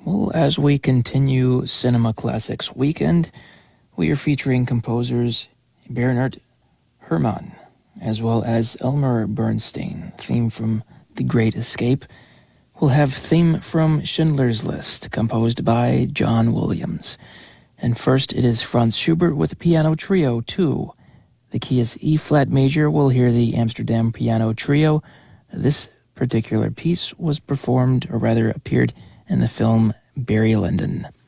Well, as we continue Cinema Classics Weekend, we are featuring composers Bernard Herrmann, as well as Elmer Bernstein, theme from The Great Escape. We'll have theme from Schindler's List, composed by John Williams. And first, it is Franz Schubert with Piano Trio 2. The key is E-flat major. We'll hear the Amsterdam Piano Trio. This particular piece was performed, or rather appeared, in the film Barry Lyndon.